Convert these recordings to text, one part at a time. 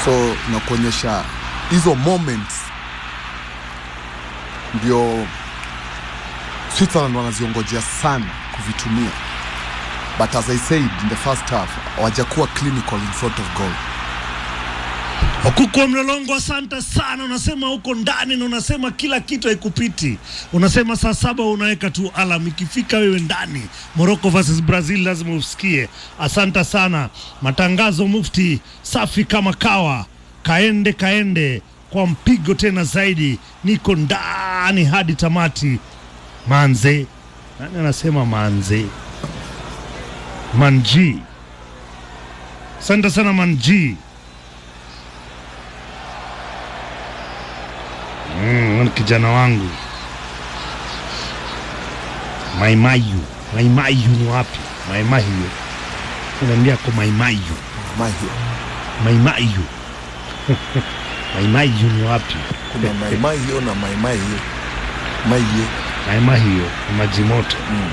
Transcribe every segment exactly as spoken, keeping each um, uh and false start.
So na kuonyesha hizo moments ndio Switzerland wanaziongojea sana kuvitumia. But as I said in the first half, hawajakuwa clinical in front of goal. Okuko Mlolongo, asante sana. Unasema huko ndani na unasema kila kitu haikupiti. Unasema saa saba unaweka tu alarm, ikifika wewe ndani. Morocco versus Brazil lazima usikie. Asante sana. Matangazo mufti safi kama kawa. Kaende kaende kwa mpigo tena zaidi. Niko ndani hadi tamati. Manze. Nani anasema manze? Manji. Asante sana Manji. Mm, kijana wangu Maimayu. Maimayu ni wapi? Maimayu. Unaambia kwa Maimayu. Maimayu. Maimayu. Maimayu ni wapi? Kuna Maimayu na Maimayu. Maiye. Maimayu ni maji moto. Mm.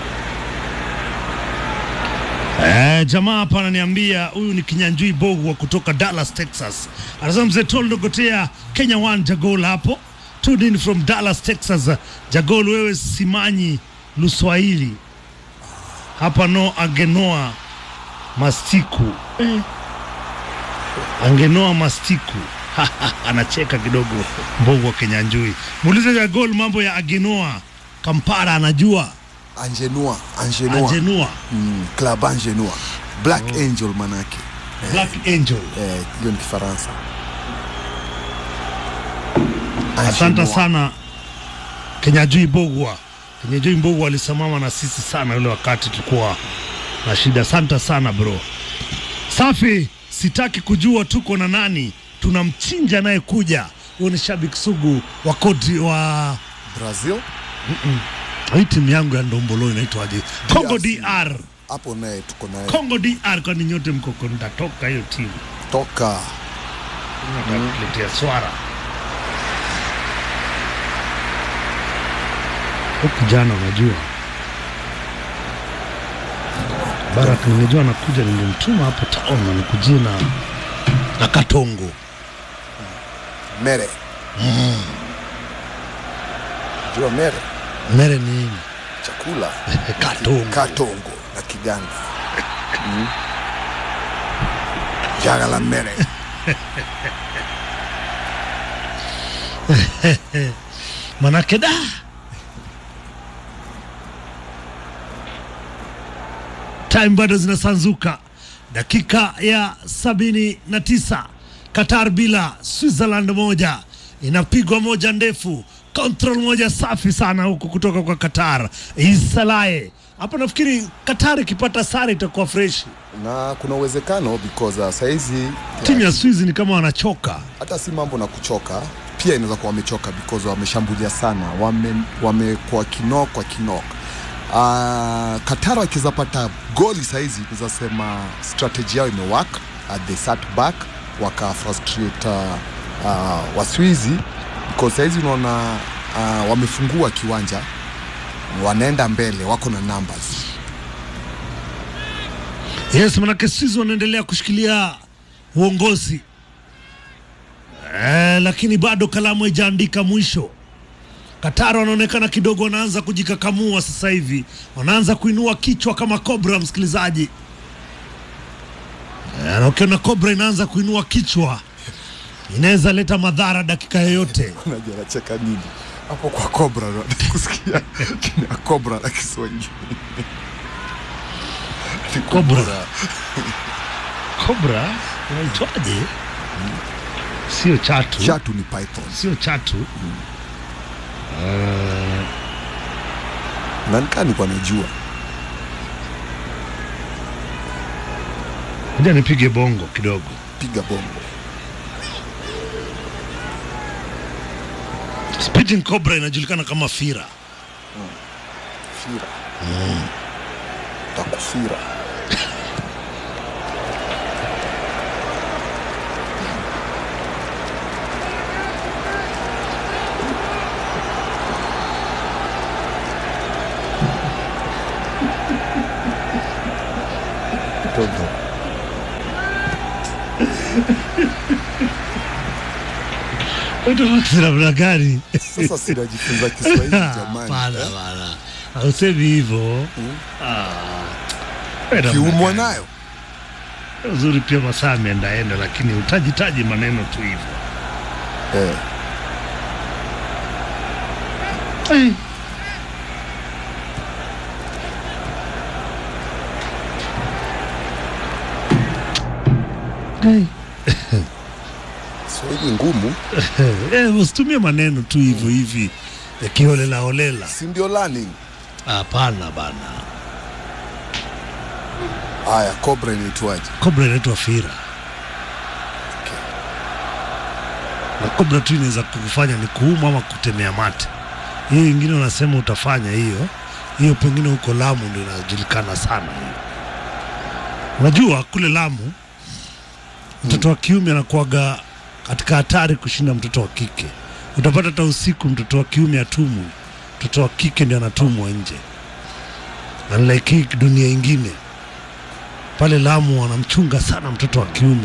Eh, jamaa hapa ananiambia huyu ni Kinyanjui Bogu wa kutoka Dallas, Texas. Anasema mzee Toldo Gotea, Kenya one Jagol hapo. Tuned in from Dallas, Texas. Jagol wewe Simanyi Luswahili. Hapa no Angenoa Mastiku. Eh. Angenoa Mastiku. Anacheka kidogo Bogu wa Kinyanjui. Muulize Jagol mambo ya Angenoa Kampala anajua. Angenua, Angenua. Angenua. Mm, Club Angenua. Black oh. Angel manake. Black eh, Angel. Eh, hiyo ni Kifaransa. Asante sana Kinyanjui Bogwa. Kinyanjui Bogwa alisimama na sisi sana yule wakati tulikuwa na shida. Asante sana bro. Safi, sitaki kujua tuko na nani. Tunamchinja naye kuja. Huyo ni shabiki sugu wa kodi wa Brazil. Mm-mm. Hii timu yangu ya Ndombolo inaitwa aje? Congo D R. Hapo naye tuko naye. Congo D R, kwa nyote mko konda toka hiyo timu. Toka. Unataka swara. Huku jana unajua. Barak nimejua nakuja, nilimtuma hapo town na nikujia na na Katongo. Mere. Mm. Jua mere. Mere ni nini? Chakula. Katongo. Katongo na Kiganda. Mm. Jaga la mere. Manake da. Time bado zinasanzuka. Dakika ya sabini na tisa. Qatar bila, Switzerland moja. Inapigwa moja ndefu. Control moja safi sana huku kutoka kwa Qatar. Isalae. Hapa nafikiri Qatar ikipata sare itakuwa fresh. Na kuna uwezekano because uh, saizi timu ya Swiss ni kama wanachoka. Hata si mambo na kuchoka, pia inaweza kuwa wamechoka because wameshambulia sana. Wame wamekuwa kinok kwa kinok. Uh, Qatar wakizapata goli saizi tunaweza sema strategy yao imework. Uh, they sat back waka frustrate uh, uh, Waswizi because saizi unaona uh, wamefungua kiwanja, wanaenda mbele, wako na numbers. Yes, manake Swiss wanaendelea kushikilia uongozi. Eh, lakini bado kalamu haijaandika mwisho. Qatar wanaonekana kidogo wanaanza kujikakamua sasa hivi. Wanaanza kuinua kichwa kama cobra, msikilizaji. Eh, na ukiona cobra inaanza kuinua kichwa, inaweza leta madhara dakika yoyote. Unajua nacheka nini? Hapo kwa cobra kusikia kina cobra la Kiswahili. Cobra. Cobra unaitwaje? Hmm. Sio chatu. Chatu ni python. Sio chatu. Hmm. Uh, Nanikani kwa najua. Ngoja nipige bongo kidogo. Piga bongo. Spitting cobra inajulikana kama fira. Hmm. Fira. Hmm. Takufira. Utawaza namna gani? Sasa sinajifunza Kiswahili jamani. Bana bana. Hausemi hivyo. Ah. Kiumwa nayo. Uzuri pia masaa ameenda lakini utajitaji maneno tu hivyo. Eh. Eh. Hey. Swahili ngumu. Eh, usitumie maneno tu hivyo hivi ya kiholela holela. Si ndio learning? Hapana bana. Haya, Cobra inaitwaje? Cobra inaitwa Fira. Okay. Na Cobra tu inaweza kukufanya ni kuuma ama kutemea mate. Hiyo ingine unasema utafanya hiyo. Hiyo pengine huko Lamu ndio inajulikana sana hiyo. Unajua kule Lamu mtoto wa kiume anakuaga katika hatari kushinda mtoto wa kike. Utapata hata usiku mtoto wa kiume atumwi, mtoto wa kike ndiye anatumwa nje. Unlike dunia ingine, pale Lamu wanamchunga sana mtoto wa kiume.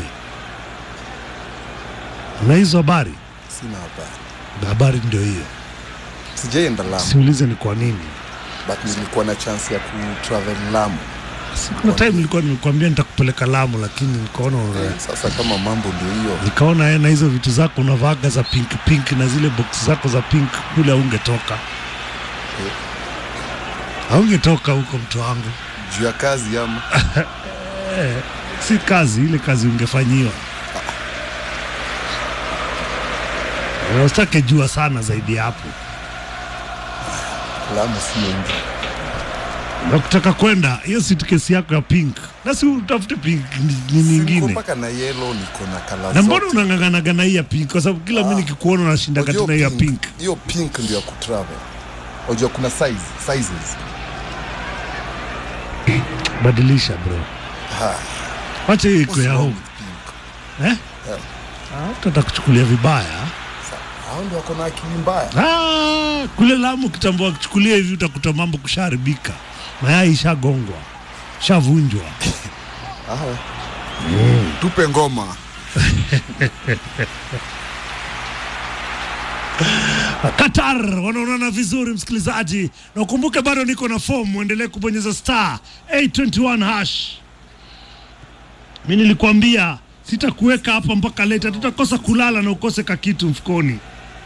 Una hizo habari? Sina habari. Habari ndio hiyo. Sijaenda Lamu. Siulize ni kwa nini. But nilikuwa na chance ya kutravel Lamu. Kuna time nilikuwa nimekuambia nitakupeleka Lamu lakini nikaona eh, sasa kama mambo ndio hiyo. Nikaona yeye na hizo vitu zako unavaga za pink pink na zile box zako za pink kule ungetoka. Eh. Haungetoka huko mtu wangu. Juu ya kazi ama? Eh, si kazi, ile kazi ungefanyiwa. Ah. Usitake jua sana zaidi hapo. Lamu si nje. Na kutaka kwenda hiyo suitcase yako ya pink. Na si utafute pink ni nyingine. Siko mpaka na yellow niko na color zote. Na mbona unangangana gana hii ya pink kwa sababu kila mimi nikikuona unashinda katika hiyo ya pink. Hiyo pink ndio ya kutravel. Unajua kuna size, sizes. Badilisha bro. Ha. Wacha hiyo iko ya home. Eh? Yeah. Ah, tutakuchukulia vibaya. Hao ndio wako na akili mbaya. Ah, kule Lamu kitambua kuchukulia hivi utakuta mambo kusharibika. Mayai ishagongwa. Shavunjwa. Ah. Mm. Tupe ngoma. Qatar wanaonana vizuri msikilizaji. Na ukumbuke bado niko na form, muendelee kubonyeza star eight twenty-one hash. Mimi nilikwambia sitakuweka hapa mpaka leta, tutakosa kulala na ukose ka kitu mfukoni.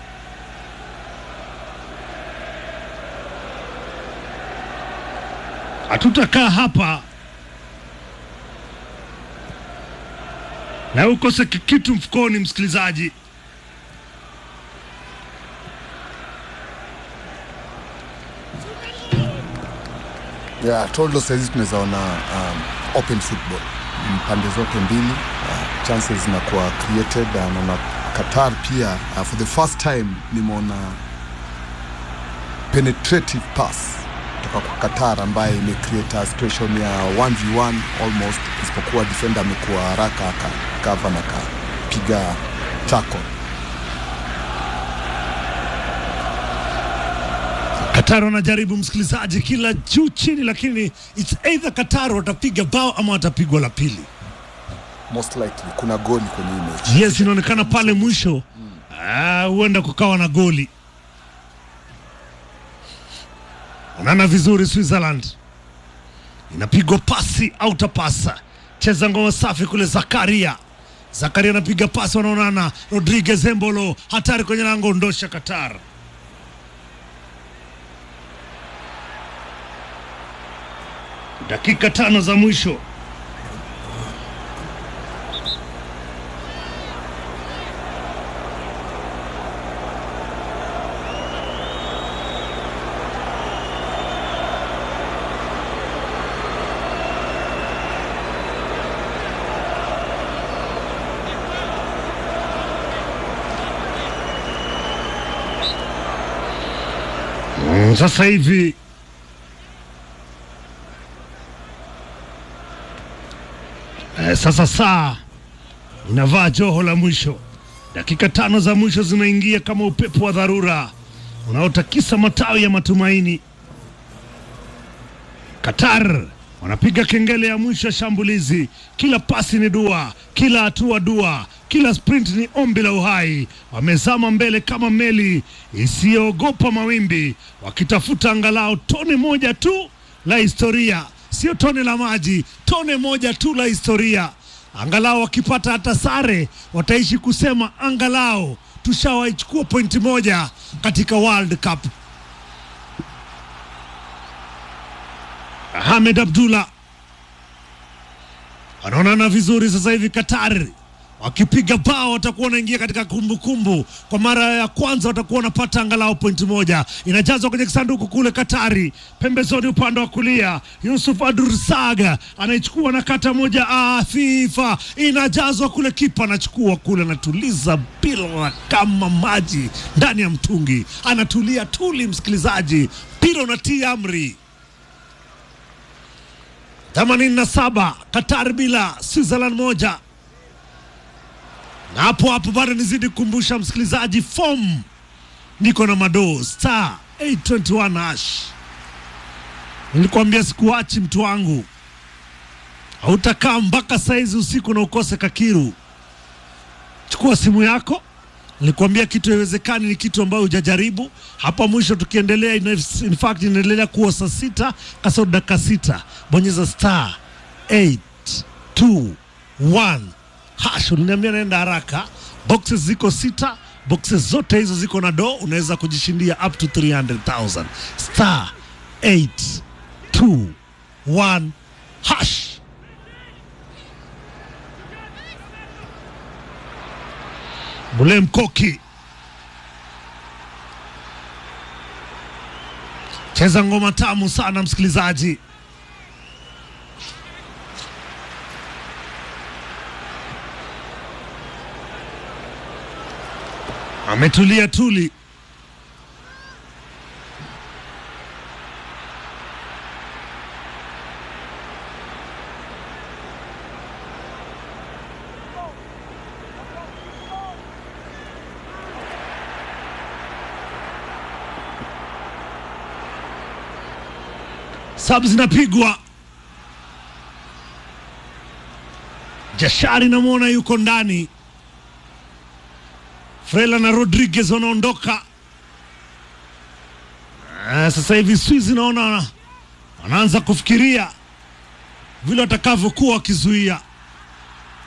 Hatutakaa hapa na ukose kitu mfukoni msikilizaji. Yeah, Toldo sahizi tunaweza ona um, open football pande zote mbili, uh, chances zinakuwa created uh, na Qatar pia uh, for the first time nimeona penetrative pass kutoka kwa Qatar ambaye ime create a situation ya one v one almost, isipokuwa defender amekuwa haraka akakava na kapiga tackle. Qatar wanajaribu msikilizaji kila juu chini, lakini it's either Qatar watapiga bao ama watapigwa la pili. Most likely kuna goli kwenye mechi. Yes, inaonekana pale mwisho ah huenda kukawa na goli. Unaona vizuri Switzerland. Inapigwa pasi au tapasa. Cheza ngoma safi kule Zakaria. Zakaria anapiga pasi, wanaonana Rodriguez Embolo, hatari kwenye lango, ondosha Qatar. Dakika tano za mwisho. Mm, sasa hivi Eh, sasa saa inavaa joho la mwisho. Dakika tano za mwisho zinaingia kama upepo wa dharura unaotakisa matawi ya matumaini. Qatar wanapiga kengele ya mwisho ya shambulizi. Kila pasi ni dua, kila hatua dua, kila sprint ni ombi la uhai. Wamezama mbele kama meli isiyoogopa mawimbi, wakitafuta angalau tone moja tu la historia. Sio tone la maji, tone moja tu la historia. Angalau wakipata hata sare, wataishi kusema angalau tushawaichukua pointi moja katika World Cup. Ahmed Abdullah wanaonana vizuri sasa hivi. Qatar wakipiga bao watakuwa wanaingia katika kumbukumbu kumbu. Kwa mara ya kwanza watakuwa wanapata angalau pointi moja. Inajazwa kwenye kisanduku kule Qatari, pembezoni upande wa kulia. Yusuf Adursaga anaichukua na kata moja afifa, inajazwa kule, kipa anachukua kule, anatuliza bila kama maji ndani ya mtungi. Anatulia tuli, msikilizaji, pilo na tii amri. themanini na saba Qatar bila, Switzerland moja. Na hapo hapo bado nizidi kukumbusha msikilizaji, form niko na mado star eight two one hash. Nilikwambia sikuachi mtu wangu, hautakaa mpaka saizi usiku na ukose kakiru. Chukua simu yako, nilikwambia kitu haiwezekani ni kitu ambayo hujajaribu. Hapa mwisho tukiendelea, in fact inaendelea kuwa saa sita kasoro dakika sita. Bonyeza star eight two one hash. Uliniambia naenda haraka. Boxes ziko sita, boxes zote hizo ziko na do, unaweza kujishindia up to three hundred thousand. Star eight two one hash. Bule Mkoki cheza ngoma tamu sana msikilizaji. Ametulia tuli. Subs zinapigwa. Jashari namuona yuko ndani. Frela na Rodriguez wanaondoka. Ah, sasa hivi Swiss naona wanaanza kufikiria vile watakavyokuwa wakizuia.